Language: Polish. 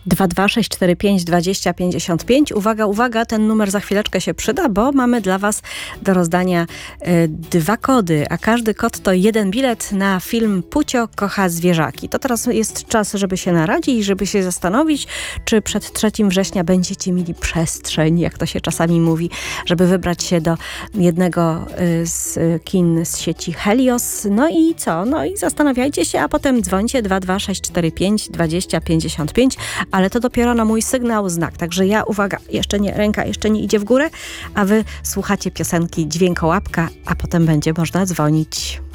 22645 2055. Uwaga, uwaga, ten numer za chwileczkę się przyda, bo mamy dla Was do rozdania 2 kody, a każdy kod to 1 bilet na film Pucio kocha zwierzaki. To teraz jest czas, żeby się naradzić, żeby się zastanowić, czy przed 3 września będziecie mieli przestrzeń, jak to się czasami mówi, żeby wybrać się do jednego z kin z sieci Helios. No i co? No i zastanawiajcie się, a potem dzwońcie 22645 2055, ale to dopiero na mój sygnał znak. Także ja, uwaga, ręka jeszcze nie idzie w górę, a wy słuchacie piosenki Dźwiękołapka, a potem będzie można dzwonić.